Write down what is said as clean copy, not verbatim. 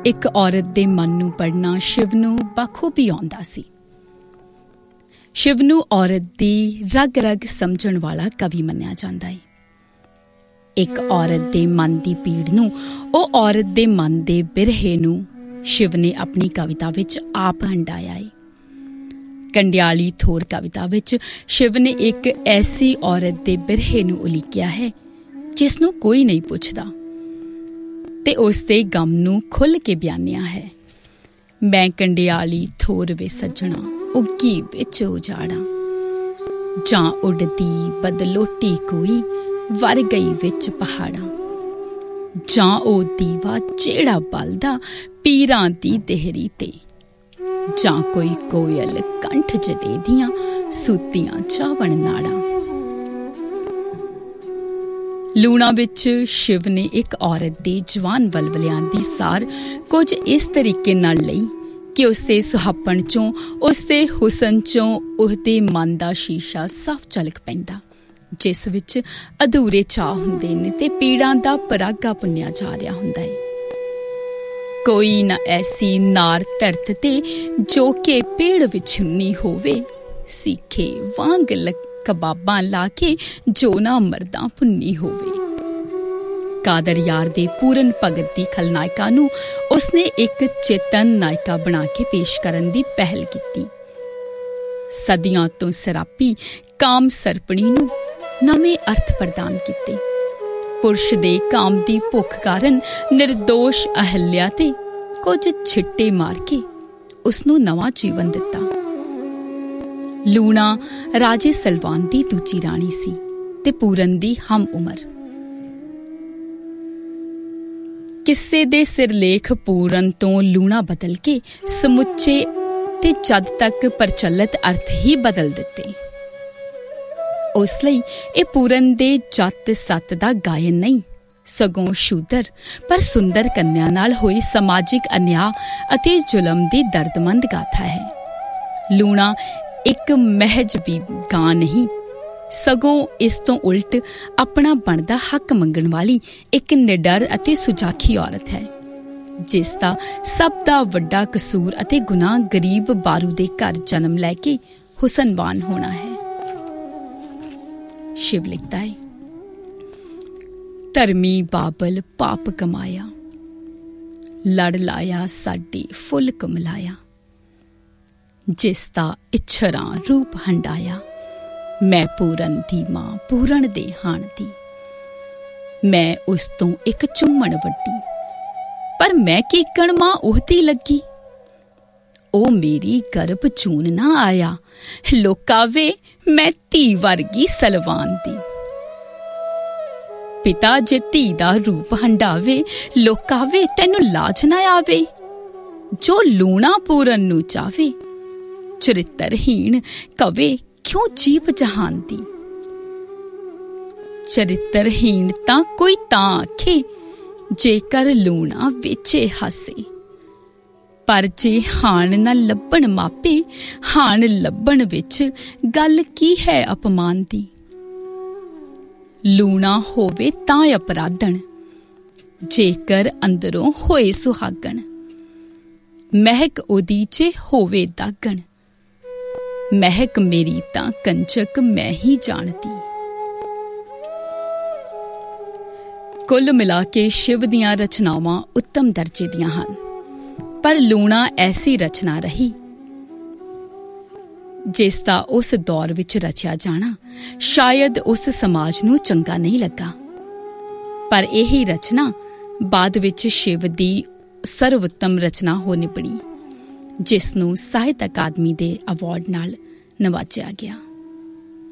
ਇੱਕ ਔਰਤ ਦੇ ਮਨ ਨੂੰ ਪੜ੍ਹਨਾ ਸ਼ਿਵ ਨੂੰ ਬਖੂਬੀ ਆਉਂਦਾ ਸੀ। ਸ਼ਿਵ ਨੂੰ ਔਰਤ ਦੀ ਰਗ ਰਗ ਸਮਝਣ ਵਾਲਾ ਕਵੀ ਮੰਨਿਆ ਜਾਂਦਾ ਹੈ। ਇੱਕ ਔਰਤ ਦੇ ਮਨ ਦੀ ਪੀੜ ਨੂੰ, ਉਹ ਔਰਤ ਦੇ ਮਨ ਦੇ ਬਿਰਹੇ ਨੂੰ ਸ਼ਿਵ ਨੇ ਆਪਣੀ ਕਵਿਤਾ ਵਿੱਚ ਆਪ ਹੰਢਾਇਆ ਹੈ। ਕੰਡਿਆਲੀ ਥੋਰ ਕਵਿਤਾ ਵਿੱਚ ਸ਼ਿਵ ਨੇ ਇੱਕ ਐਸੀ ਔਰਤ ਦੇ ਬਿਰਹੇ ਨੂੰ ਉਲੀਕਿਆ ਹੈ ਜਿਸ ਨੂੰ ਕੋਈ ਨਹੀਂ ਪੁੱਛਦਾ, ਤੇ ਉਸ ਦੇ ਗਮ ਨੂੰ ਖੁੱਲ੍ਹ ਕੇ ਬਿਆਨਿਆ ਹੈ। ਮੈਂ ਕੰਡਿਆਲੀ ਥੋਰ ਵੇ ਸੱਜਣਾ, ਉੱਗੀ ਵਿੱਚ ਉਜਾੜਾਂ, ਜਾਂ ਉੱਡਦੀ ਬਦਲੋਟੀ ਕੋਈ ਵਰ ਗਈ ਵਿੱਚ ਪਹਾੜਾਂ, ਜਾਂ ਉਹ ਦੀਵਾ ਜਿਹੜਾ ਬਲਦਾ ਪੀਰਾਂ ਦੀ ਦੇਹਰੀ ਤੇ, ਜਾਂ ਕੋਈ ਕੋਇਲ ਕੰਠ ਜਦੇ ਦੀਆਂ ਸੂਤੀਆਂ ਚਾਵਣ ਨਾੜਾਂ। ਲੂਣਾ ਵਿੱਚ ਸ਼ਿਵ ਨੇ ਇੱਕ ਔਰਤ ਦੇ ਜਵਾਨ ਵਲਵਲਿਆਂ ਦੀ ਸਾਰ ਕੁਝ ਇਸ ਤਰੀਕੇ ਨਾਲ ਲਈ ਕਿ ਉਸਦੇ ਸੁਹੱਪਣ ਚੋਂ, ਉਸਦੇ ਹੁਸਨ ਚੋਂ ਉਹਦੇ ਮਨ ਦਾ ਸ਼ੀਸ਼ਾ ਸਾਫ਼ ਝਲਕ ਪੈਂਦਾ, ਜਿਸ ਵਿੱਚ ਅਧੂਰੇ ਚਾਅ ਹੁੰਦੇ ਨੇ ਤੇ ਪੀੜਾਂ ਦਾ ਪਰਾਗਾ ਪੁੰਨਿਆ ਜਾ ਰਿਹਾ ਹੁੰਦਾ ਹੈ। ਕੋਈ ਨਾ ਐਸੀ ਨਾਰ ਧਰਤ ਤੇ ਜੋ ਕਿ ਪੇੜ ਵਿਛੁੰਨੀ ਹੋਵੇ, ਸੀਖੇ ਵਾਂਗ ਕਬਾਬਾਂ ਲਾ ਕੇ ਜੋ ਨਾ ਮਰਦਾਂ ਭੁੰਨੀ ਹੋਵੇ। ਕਾਦਰ ਯਾਰ ਦੇ ਪੂਰਨ ਭਗਤ ਦੀ ਖਲਨਾਇਕਾ ਨੂੰ ਉਸਨੇ ਇੱਕ ਚੇਤਨ ਨਾਇਕਾ ਬਣਾ ਕੇ ਪੇਸ਼ ਕਰਨ ਦੀ ਪਹਿਲ ਕੀਤੀ। ਸਦੀਆਂ ਤੋਂ ਸਰਾਪੀ ਕਾਮ ਸਰਪਣੀ ਨੂੰ ਨਵੇਂ ਅਰਥ ਪ੍ਰਦਾਨ ਕੀਤੇ। ਪੁਰਸ਼ ਦੇ ਕਾਮ ਦੀ ਭੁੱਖ ਕਾਰਨ ਨਿਰਦੋਸ਼ ਅਹਲਿਆ ਤੇ ਕੁਝ ਛਿੱਟੇ ਮਾਰ ਕੇ ਉਸਨੂੰ ਨਵਾਂ ਜੀਵਨ ਦਿੱਤਾ। ਲੂਣਾ ਰਾਜੇ ਸਲਵਾਨ ਦੀ ਦੂਜੀ ਰਾਣੀ ਸੀ ਤੇ ਪੂਰਨ ਦੀ ਹਮ ਉਮਰ। ਕਿੱਸੇ ਦੇ ਸਿਰਲੇਖ ਪੂਰਨ ਤੋਂ ਲੂਣਾ ਬਦਲ ਕੇ ਸਮੁੱਚੇ ਤੇ ਜਦ ਤੱਕ ਪ੍ਰਚਲਿਤ ਅਰਥ ਹੀ ਬਦਲ ਦਿੱਤੇ। ਉਸ ਲਈ ਇਹ ਪੂਰਨ ਦੇ ਜੱਤ ਸੱਤ ਦਾ ਗਾਇਨ ਨਹੀਂ, ਸਗੋਂ ਸ਼ੂਦਰ ਪਰ ਸੁੰਦਰ ਕੰਨਿਆ ਨਾਲ ਹੋਈ ਸਮਾਜਿਕ ਅਨਿਆਂ ਅਤੇ ਜ਼ੁਲਮ ਦੀ ਦਰਦਮੰਦ ਗਾਥਾ ਹੈ। ਲੂਣਾ ਇੱਕ ਮਹਿਜ ਵੀ ਗਾਂ ਨਹੀਂ, ਸਗੋਂ ਇਸ ਤੋਂ ਉਲਟ ਆਪਣਾ ਬਣਦਾ ਹੱਕ ਮੰਗਣ ਵਾਲੀ ਇੱਕ ਨਿਡਰ ਅਤੇ ਸੁਜਾਖੀ ਔਰਤ ਹੈ, ਜਿਸ ਦਾ ਸਭ ਦਾ ਵੱਡਾ ਕਸੂਰ ਅਤੇ ਗੁਨਾਹ ਗਰੀਬ ਬਾਰੂ ਦੇ ਘਰ ਜਨਮ ਲੈ ਕੇ ਹੁਸਨਵਾਨ ਹੋਣਾ ਹੈ। ਸ਼ਿਵ ਲਿਖਦਾ ਹੈ, ਧਰਮੀ ਬਾਬਲ ਪਾਪ ਕਮਾਇਆ, ਲੜ ਲਾਇਆ ਸਾਡੇ ਫੁੱਲ ਕਮਲਾਇਆ, ਜਿਸ ਦਾ ਇਛਰਾਂ ਰੂਪ ਹੰਡਾਇਆ, ਮੈਂ ਪੂਰਨ ਦੀ ਮਾਂ ਪੂਰਨ ਦੇ ਹਾਣ ਦੀ। ਮੈਂ ਉਸ ਤੋਂ ਇੱਕ ਚੁੰਮਣ ਵੱਡੀ, ਪਰ ਮੈਂ ਕੀਕਣ ਮਾਂ ਉਹਦੀ ਲੱਗੀ। ਉਹ ਮੇਰੀ ਗਰਭ ਚੂਨ ਨਾ ਆਇਆ, ਲੋਕਾਵੇ ਮੈਂ ਧੀ ਵਰਗੀ ਸਲਵਾਨ ਦੀ। ਪਿਤਾ ਜੇ ਧੀ ਦਾ ਰੂਪ ਹੰਡਾਵੇ, ਲੋਕਾਵੇ ਤੈਨੂੰ ਲਾਜ ਨਾ ਆਵੇ। ਜੋ ਲੂਣਾ ਪੂਰਨ ਨੂੰ ਚਾਵੇ, ਚਰਿੱਤਰਹੀਣ ਕਵੇ ਕਿਉਂ ਜੀਵ ਜਹਾਨ ਦੀ। ਚਰਿੱਤਰਹੀਣ ਤਾਂ ਕੋਈ ਤਾਂ ਆਖੇ, ਜੇਕਰ ਲੂਣਾ ਵੇਚੇ ਹਾਸੇ। ਪਰ ਜੇ ਹਾਣ ਨਾ ਲੱਭਣ ਮਾਪੇ, ਹਾਣ ਲੱਭਣ ਵਿੱਚ ਗੱਲ ਕੀ ਹੈ ਅਪਮਾਨ ਦੀ। ਲੂਣਾ ਹੋਵੇ ਤਾਂ ਅਪਰਾਧਣ, ਜੇਕਰ ਅੰਦਰੋਂ ਹੋਏ ਸੁਹਾਗਣ। ਮਹਿਕ ਉਹਦੀ ਜੇ ਹੋਵੇ ਦਾਗਣ, ਮਹਿਕ ਮੇਰੀ ਤਾਂ ਕੰਚਕ ਮੈਂ ਹੀ ਜਾਣਦੀ। ਕੁੱਲ ਮਿਲਾ ਕੇ ਸ਼ਿਵ ਦੀਆਂ ਰਚਨਾਵਾਂ ਉੱਤਮ ਦਰਜੇ ਦੀਆਂ ਹਨ, ਪਰ ਲੂਣਾ ਐਸੀ ਰਚਨਾ ਰਹੀ ਜਿਸ ਦਾ ਉਸ ਦੌਰ ਵਿੱਚ ਰਚਿਆ ਜਾਣਾ ਸ਼ਾਇਦ ਉਸ ਸਮਾਜ ਨੂੰ ਚੰਗਾ ਨਹੀਂ ਲੱਗਾ। ਪਰ ਇਹੀ ਰਚਨਾ ਬਾਅਦ ਵਿੱਚ ਸ਼ਿਵ ਦੀ ਸਰਵੋਤਮ ਰਚਨਾ ਹੋ ਨਿਬੜੀ, ਜਿਸ ਨੂੰ ਸਾਹਿਤ ਅਕਾਦਮੀ ਦੇ ਅਵਾਰਡ ਨਾਲ ਨਵਾਜਿਆ ਗਿਆ।